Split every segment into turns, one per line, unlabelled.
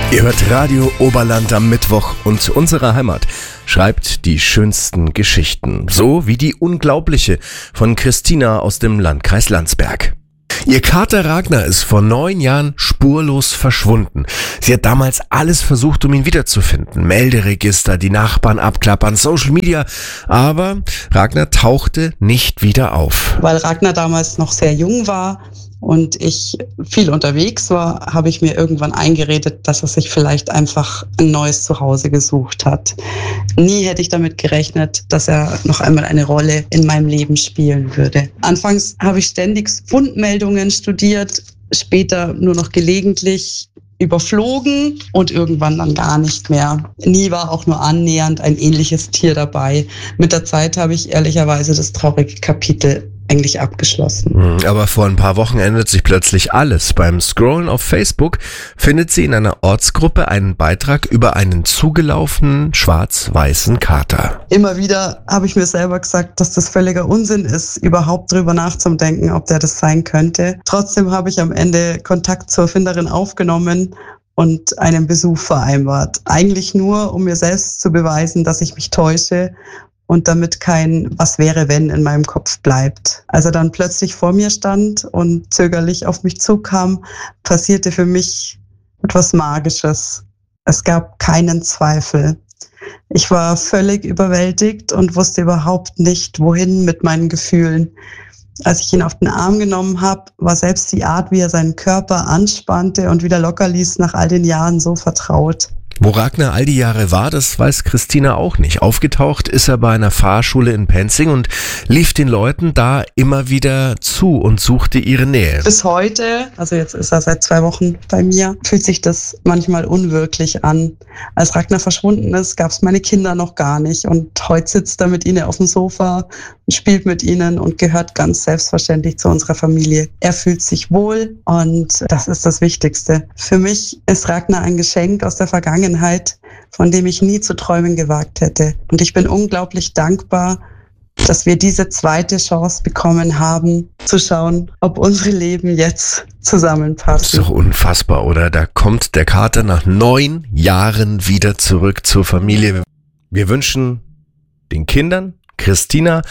Ihr hört Radio Oberland am Mittwoch und unsere Heimat schreibt die schönsten Geschichten. So wie die unglaubliche von Christina aus dem Landkreis Landsberg. Ihr Kater Ragnar ist vor 9 Jahren spurlos verschwunden. Sie hat damals alles versucht, um ihn wiederzufinden. Melderegister, die Nachbarn abklappern, Social Media. Aber Ragnar tauchte nicht wieder auf.
Weil Ragnar damals noch sehr jung war und ich viel unterwegs war, habe ich mir irgendwann eingeredet, dass er sich vielleicht einfach ein neues Zuhause gesucht hat. Nie hätte ich damit gerechnet, dass er noch einmal eine Rolle in meinem Leben spielen würde. Anfangs habe ich ständig Fundmeldungen studiert, später nur noch gelegentlich überflogen und irgendwann dann gar nicht mehr. Nie war auch nur annähernd ein ähnliches Tier dabei. Mit der Zeit habe ich ehrlicherweise das traurige Kapitel eigentlich abgeschlossen.
Aber vor ein paar Wochen ändert sich plötzlich alles. Beim Scrollen auf Facebook findet sie in einer Ortsgruppe einen Beitrag über einen zugelaufenen schwarz-weißen Kater.
Immer wieder habe ich mir selber gesagt, dass das völliger Unsinn ist, überhaupt drüber nachzudenken, ob der das sein könnte. Trotzdem habe ich am Ende Kontakt zur Erfinderin aufgenommen und einen Besuch vereinbart. Eigentlich nur, um mir selbst zu beweisen, dass ich mich täusche und damit kein Was wäre wenn in meinem Kopf bleibt. Als er dann plötzlich vor mir stand und zögerlich auf mich zukam, passierte für mich etwas Magisches. Es gab keinen Zweifel. Ich war völlig überwältigt und wusste überhaupt nicht, wohin mit meinen Gefühlen. Als ich ihn auf den Arm genommen habe, war selbst die Art, wie er seinen Körper anspannte und wieder locker ließ, nach all den Jahren so vertraut.
Wo Ragnar all die Jahre war, das weiß Christina auch nicht. Aufgetaucht ist er bei einer Fahrschule in Penzing und lief den Leuten da immer wieder zu und suchte ihre Nähe.
Bis heute, also jetzt ist er seit 2 Wochen bei mir, fühlt sich das manchmal unwirklich an. Als Ragnar verschwunden ist, gab es meine Kinder noch gar nicht und heute sitzt er mit ihnen auf dem Sofa und spielt mit ihnen und gehört ganz selbstverständlich zu unserer Familie. Er fühlt sich wohl und das ist das Wichtigste. Für mich ist Ragnar ein Geschenk aus der Vergangenheit, von dem ich nie zu träumen gewagt hätte. Und ich bin unglaublich dankbar, dass wir diese zweite Chance bekommen haben, zu schauen, ob unsere Leben jetzt zusammenpassen.
Das ist doch unfassbar, oder? Da kommt der Kater nach 9 Jahren wieder zurück zur Familie. Wir wünschen den Kindern, Christina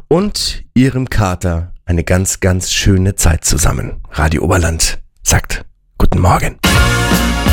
und ihrem Kater eine ganz, ganz schöne Zeit zusammen. Radio Oberland sagt Guten Morgen.